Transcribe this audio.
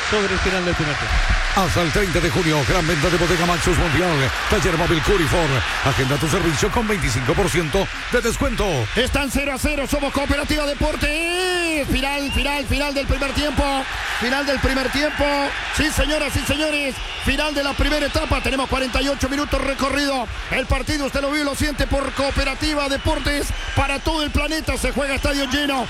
sobre el final del primer tiempo. Hasta el 30 de junio, gran venta de Bodega Maxus Mundial, Taller Móvil Curifor. Agenda tu servicio con 25% de descuento. Están 0-0, somos Cooperativa Deportes. Final del primer tiempo. Final del primer tiempo. Sí, señoras y señores. Final de la primera etapa. Tenemos 48 minutos recorrido. El partido usted lo vive y lo siente por Cooperativa Deportes. Para todo el planeta se juega estadio lleno.